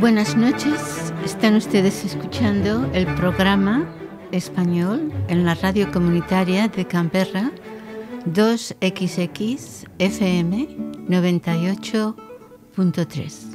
Buenas noches, están ustedes escuchando el programa español en la radio comunitaria de Canberra 2XX FM 98.3.